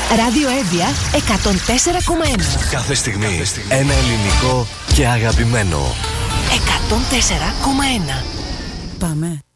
Ράδιο Εύβοια 104,1. Κάθε στιγμή ένα ελληνικό και αγαπημένο. 104,1. Πάμε.